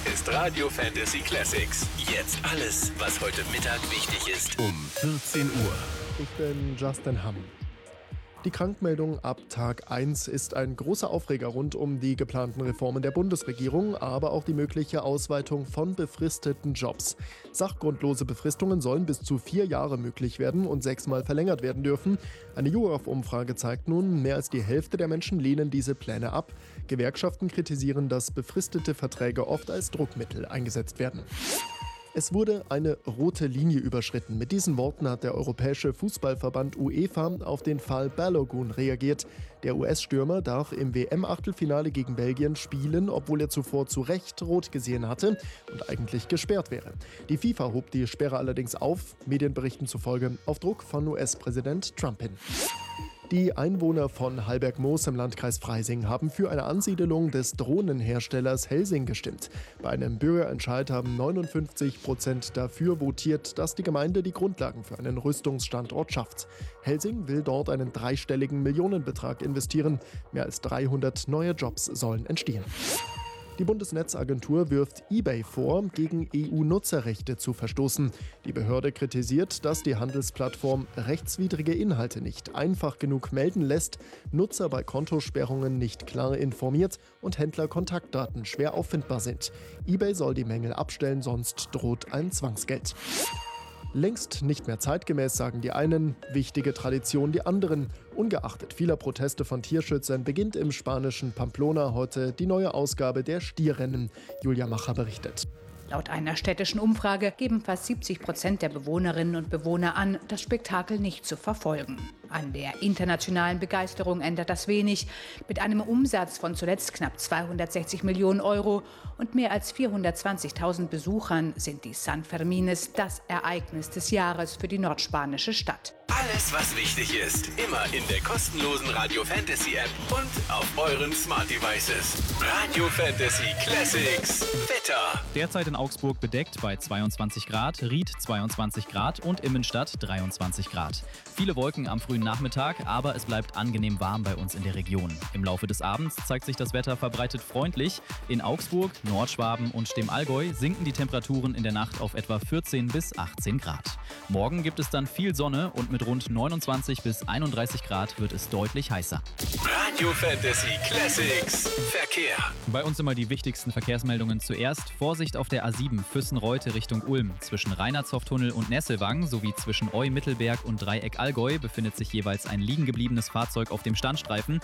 ist Radio Fantasy Classics. Jetzt alles, was heute Mittag wichtig ist. Um 14 Uhr. Ich bin Justin Hamm. Die Krankmeldung ab Tag 1 ist ein großer Aufreger rund um die geplanten Reformen der Bundesregierung, aber auch die mögliche Ausweitung von befristeten Jobs. Sachgrundlose Befristungen sollen bis zu 4 Jahre möglich werden und 6-mal verlängert werden dürfen. Eine YouGov-Umfrage zeigt nun, mehr als die Hälfte der Menschen lehnen diese Pläne ab. Gewerkschaften kritisieren, dass befristete Verträge oft als Druckmittel eingesetzt werden. Es wurde eine rote Linie überschritten. Mit diesen Worten hat der Europäische Fußballverband UEFA auf den Fall Balogun reagiert. Der US-Stürmer darf im WM-Achtelfinale gegen Belgien spielen, obwohl er zuvor zu Recht rot gesehen hatte und eigentlich gesperrt wäre. Die FIFA hob die Sperre allerdings auf, Medienberichten zufolge auf Druck von US-Präsident Trump hin. Die Einwohner von Hallbergmoos im Landkreis Freising haben für eine Ansiedelung des Drohnenherstellers Helsing gestimmt. Bei einem Bürgerentscheid haben 59% dafür votiert, dass die Gemeinde die Grundlagen für einen Rüstungsstandort schafft. Helsing will dort einen dreistelligen Millionenbetrag investieren. Mehr als 300 neue Jobs sollen entstehen. Die Bundesnetzagentur wirft eBay vor, gegen EU-Nutzerrechte zu verstoßen. Die Behörde kritisiert, dass die Handelsplattform rechtswidrige Inhalte nicht einfach genug melden lässt, Nutzer bei Kontosperrungen nicht klar informiert und Händler-Kontaktdaten schwer auffindbar sind. eBay soll die Mängel abstellen, sonst droht ein Zwangsgeld. Längst nicht mehr zeitgemäß, sagen die einen, wichtige Tradition die anderen. Ungeachtet vieler Proteste von Tierschützern beginnt im spanischen Pamplona heute die neue Ausgabe der Stierrennen. Julia Macher berichtet. Laut einer städtischen Umfrage geben fast 70% der Bewohnerinnen und Bewohner an, das Spektakel nicht zu verfolgen. An der internationalen Begeisterung ändert das wenig. Mit einem Umsatz von zuletzt knapp 260 Millionen Euro und mehr als 420.000 Besuchern sind die San Fermines das Ereignis des Jahres für die nordspanische Stadt. Alles, was wichtig ist, immer in der kostenlosen Radio Fantasy App und auf euren Smart Devices. Radio Fantasy Classics. Wetter. Derzeit in Augsburg bedeckt bei 22 Grad, Ried 22 Grad und Immenstadt 23 Grad. Viele Wolken am frühen Nachmittag, aber es bleibt angenehm warm bei uns in der Region. Im Laufe des Abends zeigt sich das Wetter verbreitet freundlich. In Augsburg, Nordschwaben und dem Allgäu sinken die Temperaturen in der Nacht auf etwa 14 bis 18 Grad. Morgen gibt es dann viel Sonne und mit rund 29 bis 31 Grad wird es deutlich heißer. Radio Fantasy Classics. Verkehr. Bei uns immer die wichtigsten Verkehrsmeldungen zuerst. Vorsicht auf der A7 Füssen-Reute Richtung Ulm. Zwischen Reinhardshof-Tunnel und Nesselwang sowie zwischen Eu-Mittelberg und Dreieck Allgäu befindet sich jeweils ein liegen gebliebenes Fahrzeug auf dem Standstreifen.